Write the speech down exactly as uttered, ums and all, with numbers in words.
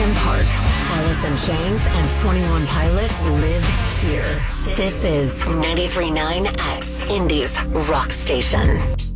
Highland Park. Alice in Chains and twenty-one Pilots live here. This is ninety-three point nine X, Indy's rock station.